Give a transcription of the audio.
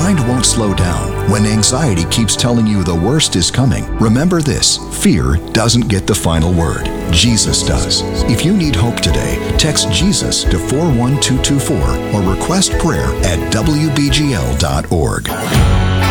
mind won't slow down. When anxiety keeps telling you the worst is coming, remember this: fear doesn't get the final word. Jesus does. If you need hope today, text Jesus to 41224 or request prayer at WBGL.org.